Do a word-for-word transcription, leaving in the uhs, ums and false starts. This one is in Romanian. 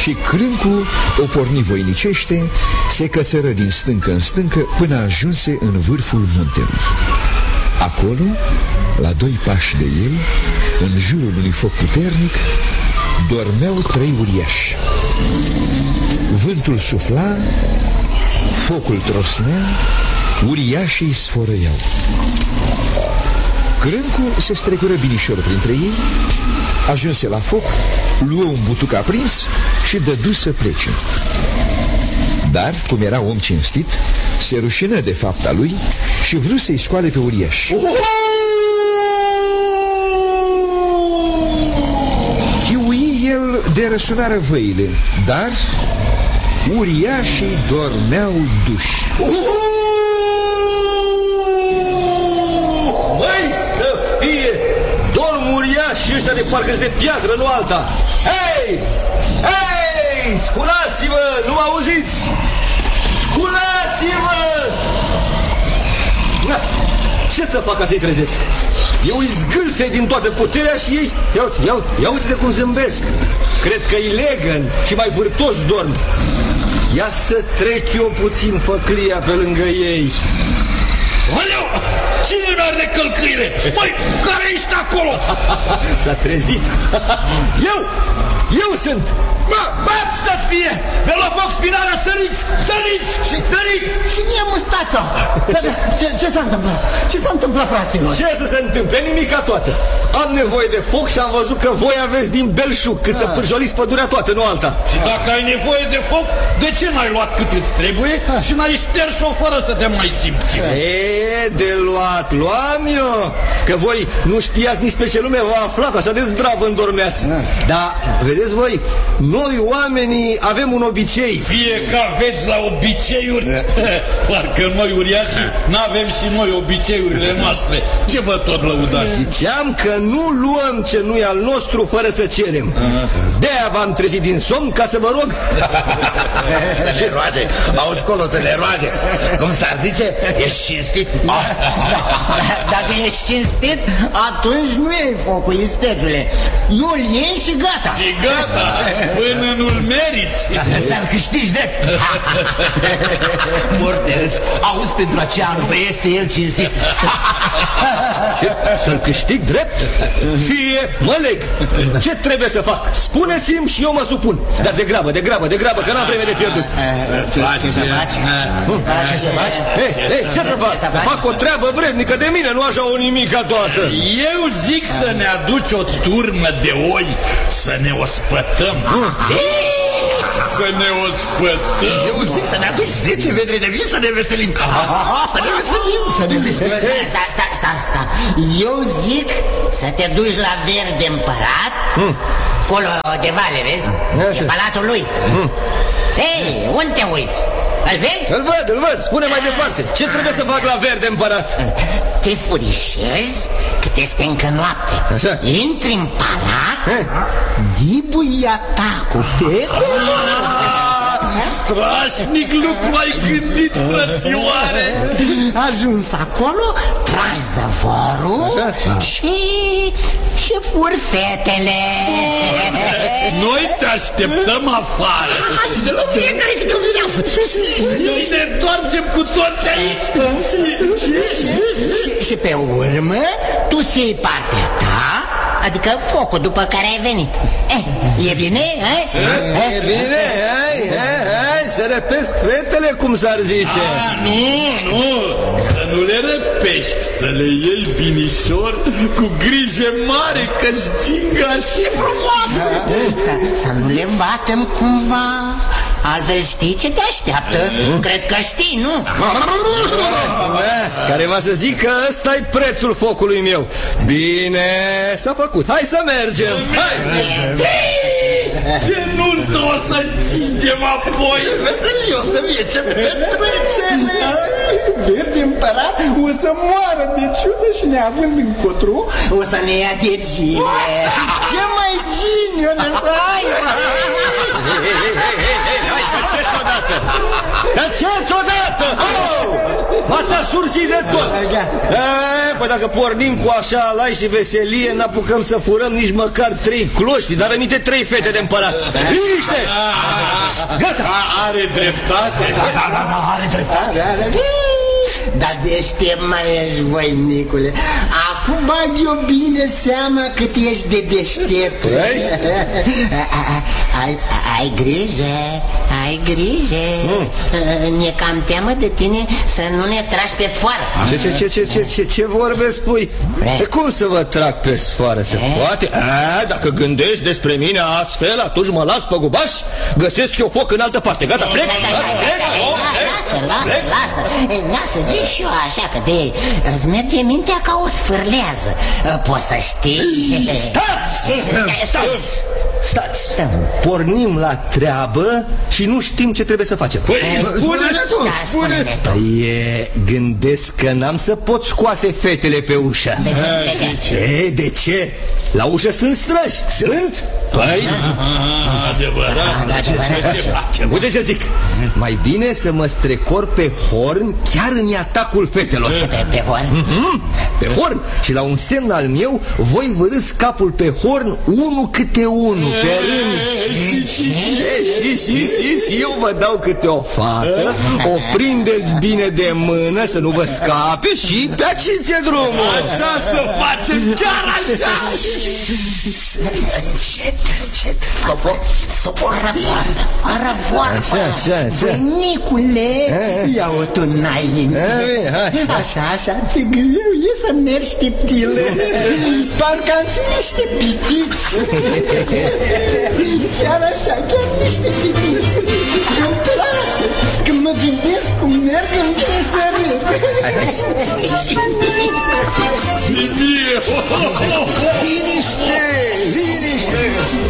Și Crâncu o porni voinicește, se cățără din stâncă în stâncă până ajunse în vârful muntelui. Acolo, la doi pași de el, în jurul unui foc puternic, dormeau trei uriași. Vântul sufla, focul trosnea, uriașii sfărăiau. Crâncu se strecură binișor printre ei, ajunse la foc, luă un butuc aprins și dădu să plece. Dar, cum era om cinstit, se rușină de fapta lui și vrut să-i scoale pe uriaș. Chiui el de răsunară văile, dar uriașii dormeau duși. Măi să fie! Dorm uriașii ăștia de parcă-s de piatră, nu alta. Hei! Hei! Sculați-vă! Nu mă auziți? Sculați-vă! Na, ce să fac ca să-i trezesc? Eu îi zgâlței din toată puterea și ei... Ia uite, ia uite, ia uite de cum zâmbesc. Cred că îi legăn și mai vârtos dorm. Ia să trec eu puțin făclia pe lângă ei. Aleu! Cine mi-are de călcâire? Măi, care ești acolo? S-a trezit. Eu! Eu sunt! Bă, bă, să fie! Mi-a luat foc spinarea, săriți! Săriți! Săriți! Și mie mustața! Ce, ce s-a întâmplat? Ce s-a întâmplat, fraților? Ce să se întâmple? Nimica toată. Am nevoie de foc și am văzut că voi aveți din belșug cât să pârjoliți pădurea toată, nu alta. Și dacă ai nevoie de foc, de ce n-ai luat cât îți trebuie și n-ai șters-o fără să te mai simți? E, de luat, luam eu. Că voi nu știați nici pe ce lume vă aflați, așa de zdrav îndormeați. Dar, vedeți voi, noi oamenii avem un obicei. Fie că aveți la obiceiuri, parcă noi uriașii n-avem și noi obiceiurile noastre. Ce vă tot lăudați? Ziceam că nu luăm ce nu e al nostru fără să cerem. De-aia v-am trezit din somn ca să vă rog. Să ne roage, auzi colo, să ne roage. Cum s-ar zice, ești cinstit. Dacă ești cinstit, atunci nu iei focul, istețule. Nu-l iei și gata. Și gata, până nu-l meriți. Să-l câștigi drept. Mortes, auzi, pentru aceea nume este el cinstit. Să-l câștig drept? Fie, mă leg. Ce trebuie să fac? Spuneți-mi și eu mă supun. Dar de grabă, de grabă, de grabă, că n-am vreme de pierdut. Ce să faci? Ce să faci? Ce să faci? Ei, ei, ce să fac? Să fac o treabă vrednică de mine, nu așa o nimica toată. Eu zic să ne aduci o turmă de oi, să ne ospătăm. Să ne ospătăm. Eu zic să ne aduci zece vedre de vin să ne veselim. Să ne veselim, să ne veselim. Sta, sta, sta, sta. Eu zic să te duci la Verde Împărat, acolo de vale, vezi? E palatul lui. Ei, unde te uiți? Îl vezi? Îl văd, îl văd, spune mai departe. Ce trebuie să fac la Verde Împărat? Te furișezi cât este încă noapte. Așa. Intri în palat, dibuia ta cu fecul. Strașnic lucru ai gândit, frățioare. Ajuns acolo, tragi zăvorul și... și furi fetele. Noi te așteptăm afară. Și de la fiecare câte o mireasă. Și ne întoarcem cu toți aici. Și pe urmă, tu ții partea ta, adică focul după care ai venit. Eh, e bine, hai? E bine, hai, hai, hai, să răpesc fetele, cum s-ar zice. Ah, nu, nu, să nu le răpești, să le iei binișor, cu grijă mare, că-și ginga și frumoasă. Să, să nu le batem cumva. Altfel știi ce te așteaptă? Cred că știi, nu? Care va să zic că ăsta-i prețul focului meu. Bine, s-a făcut, hai să mergem. Hai. Ce nuntă o să încingem apoi. Ce veselie o să fie, ce petrecere. Verde Împărat o să moară de ciudă și neavând încotro o să ne ia de gine. Ce mai gine o să aibă? Hai, taceți odată! Taceți odată! V-ați sursit de tot. E, păi dacă pornim cu așa alai și veselie, n-apucăm să furăm nici măcar trei cloști, dar rămite trei fete de împărat. Liniște! Gata! Are dreptate. Da, da, da, da, are dreptate. Dar deștept mai ești, voi, Nicule. Acum bag eu bine seama cât ești de deștept. Ai, ai grijă, ai grijă. mm. Mi-e cam teamă de tine să nu ne tragi pe sfoară. Ce, ce, ce, ce, ce, ce, ce vorbe spui? E, cum să vă trag pe sfoară? Se e? Poate? A, dacă gândești despre mine astfel, atunci mă las pe gubaș, găsesc eu foc în altă parte. Gata, plec? Lasă, lasă, lasă. Lasă, zic și eu așa, că de îți merge mintea ca o sfârlează. Poți să știi. Stați! Stați! Stați! Pornim la treabă și nu știm ce trebuie să facem. Păi, spune-ne tu, spune-ne. Păi, gândesc că n-am să pot scoate fetele pe ușă. De ce? De ce? De ce? La ușă sunt străji. Sunt? Păi... Adevărat. Ce facem? Uite ce zic. Mai bine să mă strecor pe horn chiar în atacul fetelor. Pe horn? Pe horn. Și la un semn al meu voi vă râs capul pe horn unul câte unul, pe rând. Și, și, și, și eu vă dau câte o fată, o prindeți bine de mână să nu vă scape și pe aici e drumul. Așa să facem, chiar așa. Fără voarbă, fără voarbă. Așa, așa, așa. Nicule, ia-o tu înainte. Așa, așa, ce greu e să mergi tiptile. Parcă am fi niște pitici. Chiar așa, chiar niște pitici. Îmi place. Când mă gândesc cum merg, îmi vine să râd. Liniște! Liniște! Liniște!